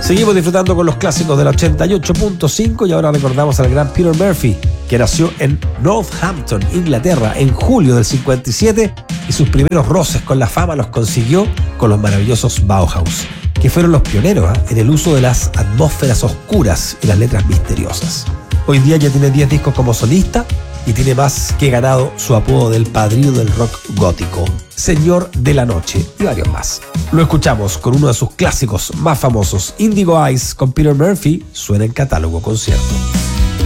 Seguimos disfrutando con los clásicos del 88.5 y ahora recordamos al gran Peter Murphy, que nació en Northampton, Inglaterra, en julio del 57 y sus primeros roces con la fama los consiguió con los maravillosos Bauhaus, que fueron los pioneros en el uso de las atmósferas oscuras y las letras misteriosas. Hoy día ya tiene 10 discos como solista y tiene más que ganado su apodo del padrino del rock gótico, Señor de la Noche y varios más. Lo escuchamos con uno de sus clásicos más famosos, Indigo Eyes, con Peter Murphy, suena en Catálogo Concierto.